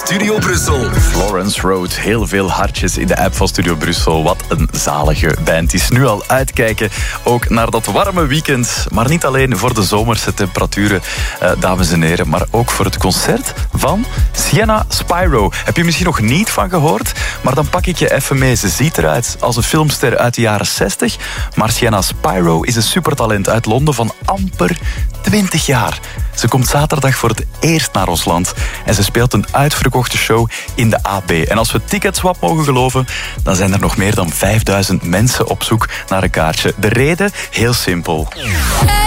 Studio Brussel. Florence Road, heel veel hartjes in de app van Studio Brussel. Wat een zalige band. Het is nu al uitkijken, ook naar dat warme weekend. Maar niet alleen voor de zomerse temperaturen, dames en heren, maar ook voor het concert van Sienna Spyro. Heb je misschien nog niet van gehoord? Maar dan pak ik je even mee. Ze ziet eruit als een filmster uit de jaren 60. Maar Sienna Spyro is een supertalent uit Londen van amper 20 jaar. Ze komt zaterdag voor het eerst naar ons land en ze speelt een uitverkochte show in de AB. En als we Ticketswap mogen geloven, dan zijn er nog meer dan 5000 mensen op zoek naar een kaartje. De reden? Heel simpel.